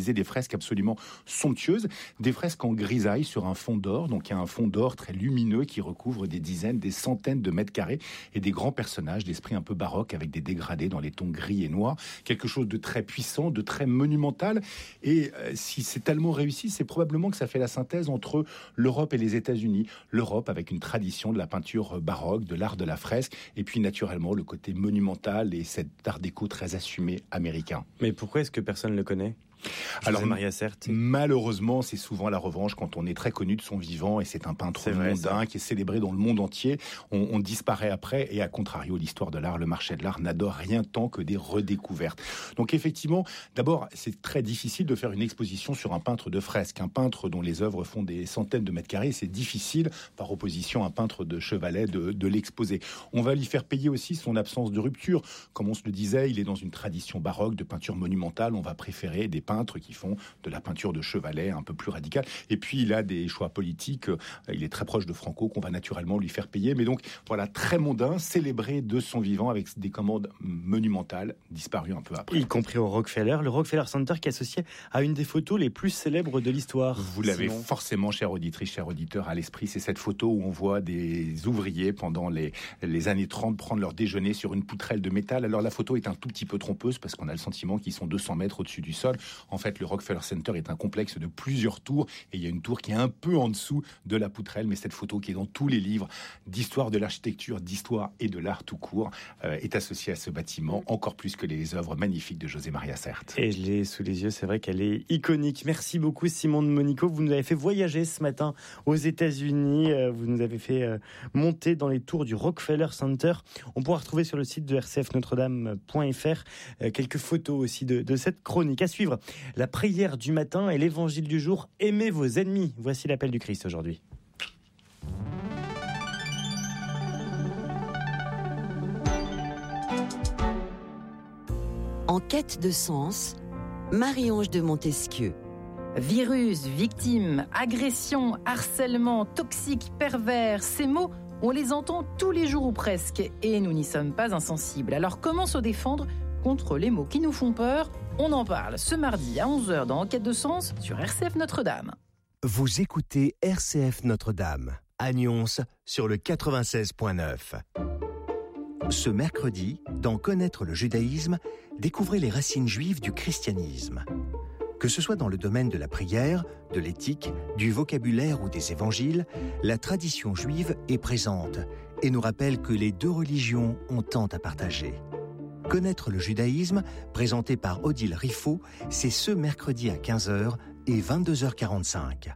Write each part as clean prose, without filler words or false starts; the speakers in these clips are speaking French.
réalisé des fresques absolument somptueuses, des fresques en grisaille sur un fond d'or. Donc il y a un fond d'or très lumineux qui recouvre des dizaines, des centaines de mètres carrés et des grands personnages d'esprit un peu baroque avec des dégradés dans les tons gris et noirs. Quelque chose de très puissant, de très monumental. Et si c'est tellement réussi, c'est probablement que ça fait la synthèse entre l'Europe et les États-Unis. L'Europe avec une tradition de la peinture baroque, de l'art de la fresque, et puis naturellement le côté monumental et cet art déco très assumé américain. Mais pourquoi est-ce que personne ne le connaît ? Alors, José Maria Serres. Malheureusement, c'est souvent la revanche quand on est très connu de son vivant et c'est un peintre mondain qui est célébré dans le monde entier. On disparaît après et à contrario, l'histoire de l'art, le marché de l'art n'adore rien tant que des redécouvertes. Donc effectivement, d'abord, c'est très difficile de faire une exposition sur un peintre de fresque. Un peintre dont les œuvres font des centaines de mètres carrés, c'est difficile, par opposition à un peintre de chevalet, de l'exposer. On va lui faire payer aussi son absence de rupture. Comme on se le disait, il est dans une tradition baroque de peinture monumentale. On va préférer des peintres qui font de la peinture de chevalet un peu plus radicale. Et puis, il a des choix politiques. Il est très proche de Franco, qu'on va naturellement lui faire payer. Mais donc, voilà, très mondain, célébré de son vivant avec des commandes monumentales, disparues un peu après. Y compris au Rockefeller. Le Rockefeller Center qui est associé à une des photos les plus célèbres de l'histoire. Vous l'avez forcément, chère auditrice, cher auditeur, à l'esprit. C'est cette photo où on voit des ouvriers pendant les années 30 prendre leur déjeuner sur une poutrelle de métal. Alors, la photo est un tout petit peu trompeuse parce qu'on a le sentiment qu'ils sont 200 mètres au-dessus du sol. En fait, le Rockefeller Center est un complexe de plusieurs tours et il y a une tour qui est un peu en dessous de la poutrelle, mais cette photo qui est dans tous les livres d'histoire de l'architecture, d'histoire et de l'art tout court est associée à ce bâtiment, encore plus que les œuvres magnifiques de José Maria Serres. Et je l'ai sous les yeux, c'est vrai qu'elle est iconique. Merci beaucoup Simon de Monico, vous nous avez fait voyager ce matin aux États-Unis, vous nous avez fait monter dans les tours du Rockefeller Center. On pourra retrouver sur le site de rcfnotredame.fr quelques photos aussi de cette chronique. À suivre, la prière du matin et l'évangile du jour. Aimez vos ennemis. Voici l'appel du Christ aujourd'hui. En quête de sens, Marie-Ange de Montesquieu. Virus, victime, agression, harcèlement, toxique, pervers, ces mots, on les entend tous les jours ou presque et nous n'y sommes pas insensibles. Alors comment se défendre contre les mots qui nous font peur ? On en parle ce mardi à 11h dans Enquête de sens sur RCF Notre-Dame. Vous écoutez RCF Notre-Dame, à Nyons sur le 96.9. Ce mercredi, dans Connaître le judaïsme, découvrez les racines juives du christianisme. Que ce soit dans le domaine de la prière, de l'éthique, du vocabulaire ou des évangiles, la tradition juive est présente et nous rappelle que les deux religions ont tant à partager. Connaître le judaïsme, présenté par Odile Riffaut, c'est ce mercredi à 15h et 22h45.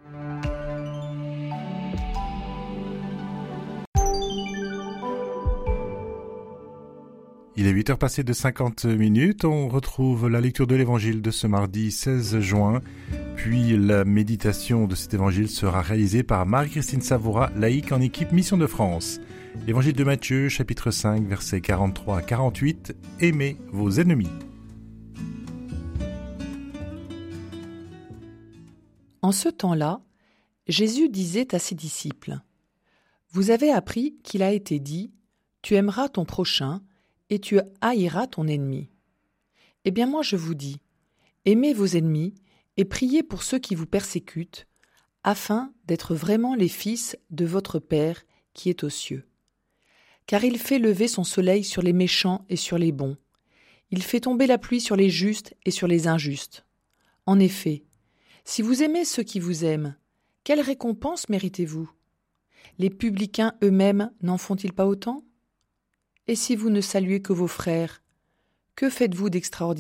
Il est 8h passées de 50 minutes. On retrouve la lecture de l'évangile de ce mardi 16 juin. Puis la méditation de cet évangile sera réalisée par Marie-Christine Savoura, laïque en équipe Mission de France. L'évangile de Matthieu, chapitre 5, versets 43 à 48. Aimez vos ennemis. En ce temps-là, Jésus disait à ses disciples : « Vous avez appris qu'il a été dit : tu aimeras ton prochain et tu haïras ton ennemi. Eh bien moi je vous dis, aimez vos ennemis et priez pour ceux qui vous persécutent, afin d'être vraiment les fils de votre Père qui est aux cieux. Car il fait lever son soleil sur les méchants et sur les bons. Il fait tomber la pluie sur les justes et sur les injustes. En effet, si vous aimez ceux qui vous aiment, quelle récompense méritez-vous ? Les publicains eux-mêmes n'en font-ils pas autant ? Et si vous ne saluez que vos frères, que faites-vous d'extraordinaire ?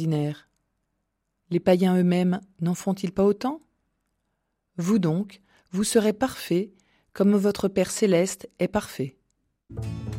Les païens eux-mêmes n'en font-ils pas autant ? Vous donc, vous serez parfaits comme votre Père céleste est parfait.